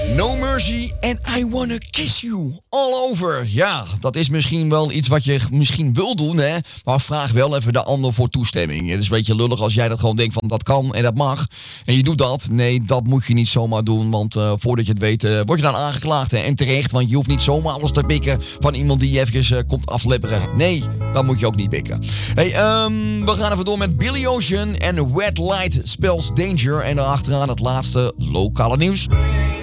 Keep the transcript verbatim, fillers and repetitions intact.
No Mercy en I Wanna Kiss You All Over. Ja, dat is misschien wel iets wat je misschien wil doen, hè. Maar vraag wel even de ander voor toestemming. Het is een beetje lullig als jij dat gewoon denkt van dat kan en dat mag. En je doet dat. Nee, dat moet je niet zomaar doen. Want uh, voordat je het weet, uh, word je dan aangeklaagd. Hè? En terecht, want je hoeft niet zomaar alles te pikken van iemand die je eventjes uh, komt aflipperen. Nee, dat moet je ook niet pikken. Hey, um, we gaan even door met Billy Ocean en Red Light Spells Danger. En daarachteraan het laatste lokale nieuws.